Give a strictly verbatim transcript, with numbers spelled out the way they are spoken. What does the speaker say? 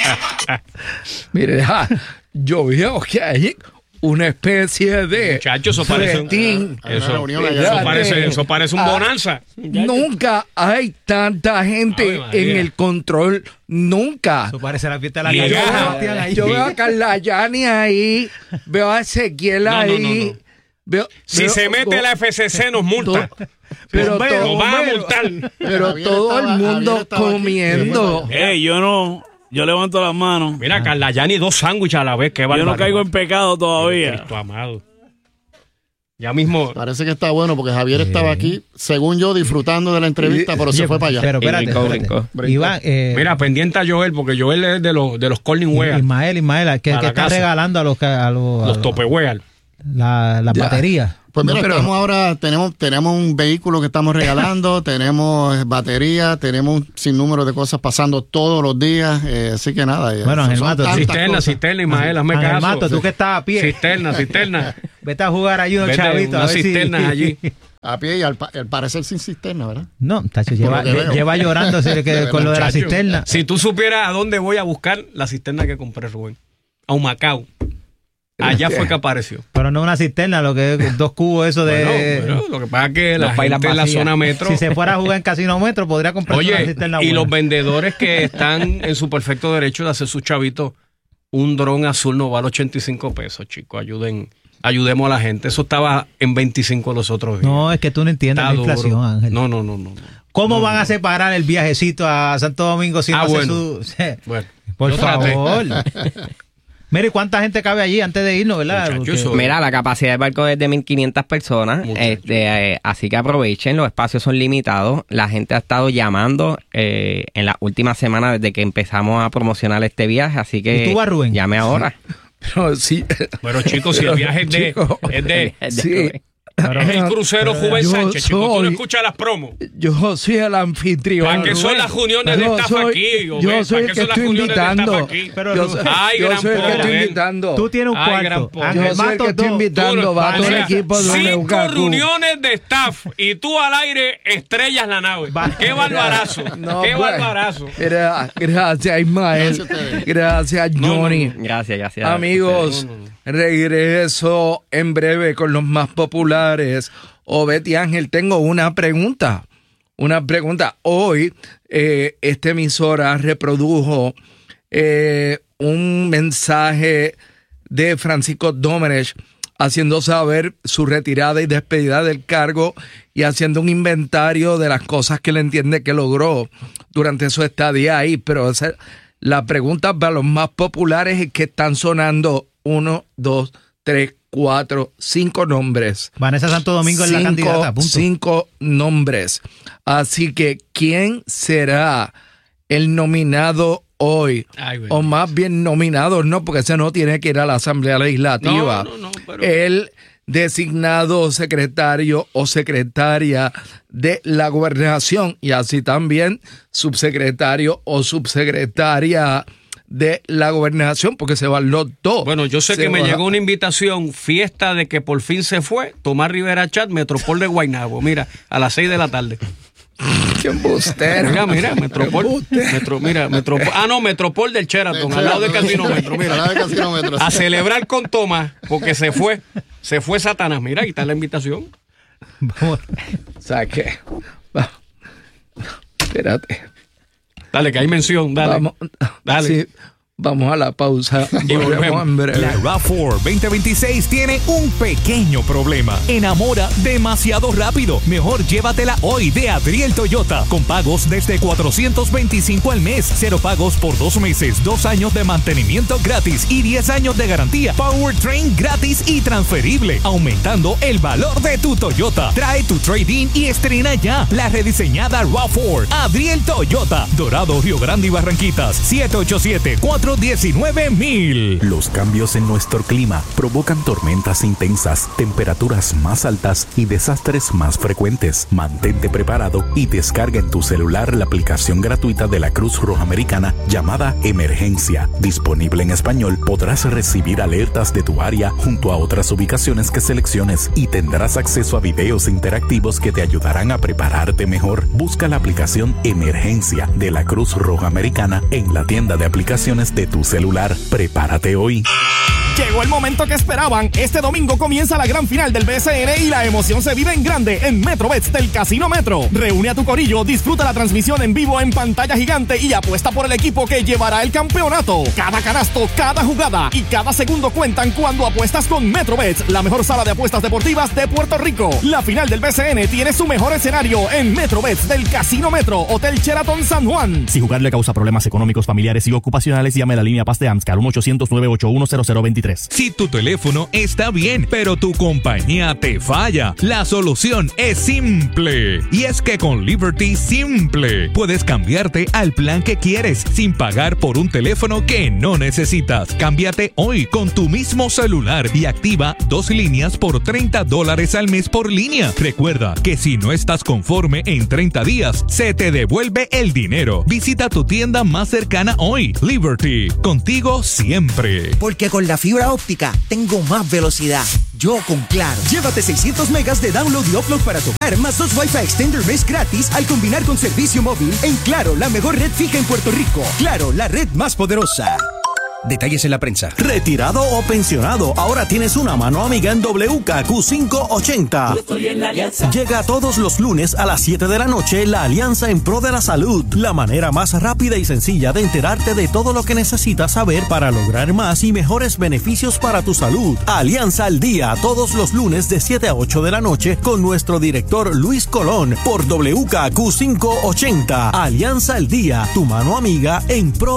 Mire, ja, yo veo que hay una especie de Muchachos, eso parece un, eso, eso parece eso parece un bonanza. Nunca hay tanta gente en el control, nunca. Eso parece la fiesta de la calle. Yo, yo veo a Carla Yani ahí, veo a Ezequiel no, ahí. No, no, no. Veo, si veo, se mete veo, la F C C nos multa. To, pero nos todo, van a multar. Pero todo el mundo comiendo. Hey, yo no. Yo levanto las manos. Mira, Carla Yani, dos sándwiches a la vez. Qué yo no caigo en pecado todavía. Cristo amado. Ya mismo. Parece que está bueno porque Javier eh. estaba aquí, según yo, disfrutando de la entrevista, pero se fue para allá. Pero espérate, brincó, brincó. Iván, eh, mira, pendiente a Joel, porque Joel es de los, de los Corning Wear. Ismael, Ismael, que, que está casa. regalando a los, a los, los Tope Wear. La, las baterías. Pues mira, no, pero, estamos ahora, tenemos, tenemos un vehículo que estamos regalando, tenemos batería, tenemos un sinnúmero de cosas pasando todos los días, eh, así que nada. Bueno, Ángel Mato, cisterna, cosas. cisterna, Ismael, hazme Ángel caso. Mato, tú que estás a pie. Cisterna, cisterna. Vete a jugar allí unos chavitos. Unas cisternas si... allí. A pie y al, al parecer sin cisterna, ¿verdad? No, tacho, lleva, lleva llorando que, con lo de la cisterna. Si tú supieras a dónde voy a buscar la cisterna que compré, Rubén. A Humacao. Allá fue que apareció. Pero no una cisterna, lo que es dos cubos eso de... Bueno, bueno, lo que pasa es que la gente en la zona metro... Si se fuera a jugar en Casino Metro, podría comprar Oye, una cisterna y buena. los vendedores que están en su perfecto derecho de hacer sus chavitos, un dron azul no vale ochenta y cinco pesos, chicos. Ayuden, ayudemos a la gente. Eso estaba en veinticinco los otros días. No, es que tú no entiendes Está la inflación, duro. Ángel. No, no, no, no. ¿Cómo no, van no. a separar el viajecito a Santo Domingo sin ah, hacer bueno. su... bueno. Por favor. Mire, ¿cuánta gente cabe allí antes de irnos, verdad? Porque... Mira, la capacidad del barco es de mil quinientas personas, este, eh, así que aprovechen, los espacios son limitados. La gente ha estado llamando eh, en las últimas semanas desde que empezamos a promocionar este viaje, así que ¿Y tú vas, Rubén? llame ahora. Pero sí. Pero chicos, si el viaje es de... Chico, es de sí. Es el crucero Juven Sánchez, chicos. Tú no escuchas las promos. Yo soy el anfitrión. ¿Para qué son las reuniones de staff aquí? Yo soy el que estoy invitando. Pero yo soy, Ay, yo gran soy el que estoy poder. invitando. Tú tienes un Ay, cuarto. Yo soy el que estoy invitando. Va todo el equipo de Cinco reuniones de staff y tú al aire estrellas la nave. ¡Qué barbarazo! No, ¡Qué pues, barbarazo! Gracias, Ismael. Gracias, Johnny. No, no, gracias, gracias. Amigos, no, no, no. regreso en breve con los más populares. Oh, Betty Ángel, tengo una pregunta. Una pregunta. Hoy, eh, esta emisora reprodujo eh, un mensaje de Francisco Domenech haciendo saber su retirada y despedida del cargo y haciendo un inventario de las cosas que él entiende que logró durante su estadía ahí. Pero esa, la pregunta para los más populares es que están sonando uno, dos, tres, cuatro, cinco nombres. Vanessa Santo Domingo es la candidata, punto. Cinco nombres. Así que, ¿quién será el nominado hoy? Ay, o más bien nominado, no, porque ese no tiene que ir a la Asamblea Legislativa. No, no, no, pero... El designado secretario o secretaria de la Gobernación y así también subsecretario o subsecretaria de la Gobernación, porque se van los dos. Bueno, yo sé se que me va... llegó una invitación, fiesta de que por fin se fue, Tomás Rivera Chat, Metropol de Guaynabo, mira, a las seis de la tarde. ¡Qué embustero! Mira, mira, Metropol, metro, mira, Metropol, ah no, Metropol del Sheraton, al lado de Casino Metro, mira, al lado de Casino Metro. A celebrar con Tomás, porque se fue, se fue Satanás, mira, ahí está la invitación. O sea, que, espérate. Dale, que hay mención, dale. Vamos, dale. Sí, vamos a la pausa. Y volvemos en breve. La RAV cuatro veinte veintiséis tiene un pequeño problema. Enamora demasiado rápido. Mejor llévatela hoy de Adriel Toyota. Con pagos desde cuatrocientos veinticinco al mes. Cero pagos por dos meses. Dos años de mantenimiento gratis. Y diez años de garantía. Powertrain gratis y transferible. Aumentando el valor de tu Toyota. Trae tu trade-in y estrena ya la rediseñada RAV cuatro. Adriel Toyota. Dorado, Río Grande y Barranquitas. siete ocho siete, cuatro uno nueve mil. Los cambios en nuestro clima provocan tormentas intensas, temperaturas más altas y desastres más frecuentes. Mantente preparado y descarga en tu celular la aplicación gratuita de la Cruz Roja Americana llamada Emergencia. Disponible en español, podrás recibir alertas de tu área junto a otras ubicaciones que selecciones y tendrás acceso a videos interactivos que te ayudarán a prepararte mejor. Busca la aplicación Emergencia de la Cruz Roja Americana en la tienda de aplicaciones de de tu celular. Prepárate hoy. Llegó el momento que esperaban. Este domingo comienza la gran final del B S N y la emoción se vive en grande en MetroBets del Casino Metro. Reúne a tu corillo, disfruta la transmisión en vivo en pantalla gigante y apuesta por el equipo que llevará el campeonato. Cada canasto, cada jugada y cada segundo cuentan cuando apuestas con MetroBets, la mejor sala de apuestas deportivas de Puerto Rico. La final del B S N tiene su mejor escenario en MetroBets del Casino Metro, Hotel Sheraton San Juan. Si jugar le causa problemas económicos, familiares y ocupacionales, llame a la línea Paz de AMSCAR uno ochocientos, nueve ocho uno, cero cero dos tres. Si tu teléfono está bien, pero tu compañía te falla, la solución es simple. Y es que con Liberty Simple puedes cambiarte al plan que quieres sin pagar por un teléfono que no necesitas. Cámbiate hoy con tu mismo celular y activa dos líneas por treinta dólares al mes por línea. Recuerda que si no estás conforme en treinta días, se te devuelve el dinero. Visita tu tienda más cercana hoy. Liberty, contigo siempre. Porque con la fibra óptica tengo más velocidad. Yo con Claro. Llévate seiscientos megas de download y upload para tu hogar, más dos Wi-Fi Extender mes gratis al combinar con servicio móvil en Claro, la mejor red fija en Puerto Rico. Claro, la red más poderosa. Detalles en la prensa. Retirado o pensionado, ahora tienes una mano amiga en W K Q quinientos ochenta. Yo estoy en la Alianza. Llega todos los lunes a las siete de la noche la Alianza en Pro de la Salud. La manera más rápida y sencilla de enterarte de todo lo que necesitas saber para lograr más y mejores beneficios para tu salud. Alianza al Día, todos los lunes de siete a ocho de la noche con nuestro director Luis Colón por W K Q quinientos ochenta. Alianza al Día, tu mano amiga en Pro